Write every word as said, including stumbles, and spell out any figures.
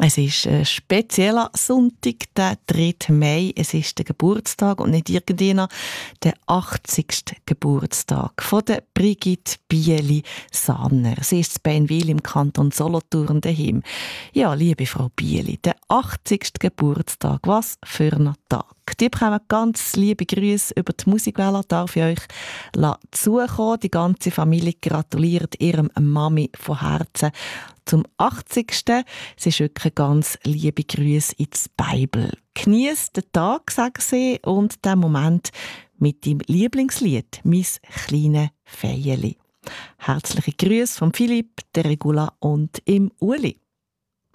Es ist ein spezieller Sonntag, der dritte Mai. Es ist der Geburtstag und nicht irgendeiner, der achtzigste Geburtstag von der Brigitte Bieli-Sahner. Sie ist in Bänwil im Kanton Solothurn daheim. Ja, liebe Frau Bieli, der achtzigste Geburtstag, was für ein Tag. Die bekommen ganz liebe Grüße über die Musikwelle, darf ich euch zukommen. Die ganze Familie gratuliert ihrem Mami von Herzen zum achtzigsten. Es ist wirklich eine ganz liebe Grüße ins Bibel. Genießt den Tag, sagen sie, und den Moment mit dem Lieblingslied «Mein kleines Feierli». Herzliche Grüße von Philipp, der Regula und im Uli.